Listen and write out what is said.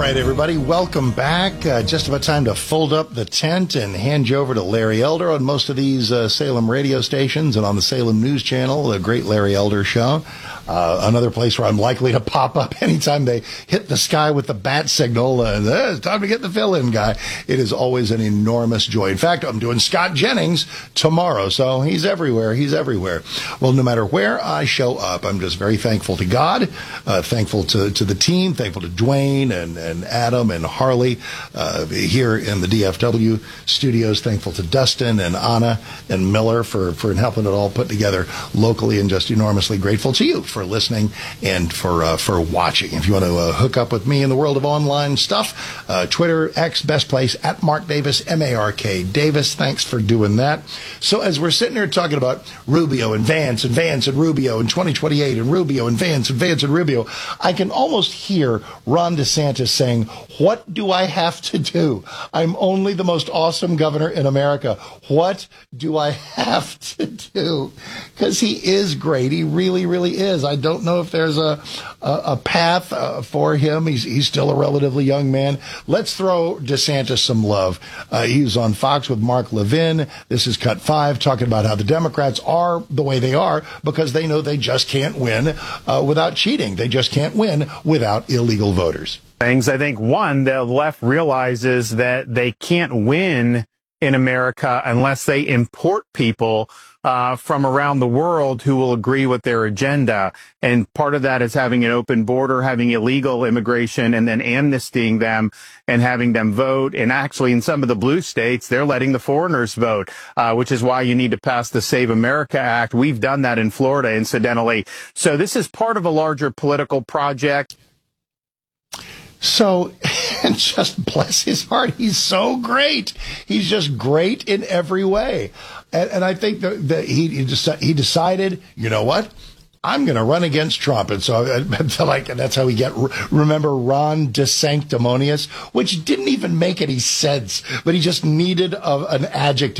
right, everybody, welcome back. Just about time to fold up the tent and hand you over to Larry Elder on most of these Salem radio stations and on the Salem News Channel, the Great Larry Elder Show. Another place where I'm likely to pop up anytime they hit the sky with the bat signal. It's time to get the fill-in guy. It is always an enormous joy. In fact, I'm doing Scott Jennings tomorrow, so he's everywhere. He's everywhere. Well, no matter where I show up, I'm just very thankful to God, thankful to the team, thankful to Dwayne and Adam and Harley here in the DFW studios, thankful to Dustin and Anna and Miller for helping it all put together locally, and just enormously grateful to you for listening and for watching. If you want to hook up with me in the world of online stuff, Twitter, X, best place, at Mark Davis, M-A-R-K Davis. Thanks for doing that. So as we're sitting here talking about Rubio and Vance and Vance and Rubio and 2028 and Rubio and Vance and Vance and Rubio, I can almost hear Ron DeSantis saying, "What do I have to do? I'm only the most awesome governor in America. What do I have to do?" Because he is great. He really, really is. I don't know if there's a path for him. He's still a relatively young man. Let's throw DeSantis some love. He was on Fox with Mark Levin. This is Cut 5, talking about how the Democrats are the way they are because they know they just can't win without cheating. They just can't win without illegal voters. Things. I think, one, the left realizes that they can't win in America unless they import people from around the world who will agree with their agenda. And part of that is having an open border, having illegal immigration, and then amnestying them and having them vote. And actually, in some of the blue states, they're letting the foreigners vote, which is why you need to pass the Save America Act. We've done that in Florida, incidentally. So this is part of a larger political project. So, and just bless his heart, he's so great. He's just great in every way. And I think that he decided, you know what? I'm going to run against Trump. And so I feel like that's how we remember Ron DeSanctimonious, which didn't even make any sense, but he just needed an adjective.